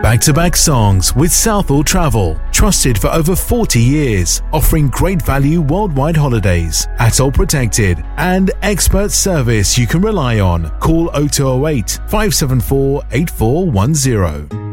Back-to-back songs with Southall Travel. Trusted for over 40 years. Offering great value worldwide holidays. ATOL protected. And expert service you can rely on. Call 0208 574 8410.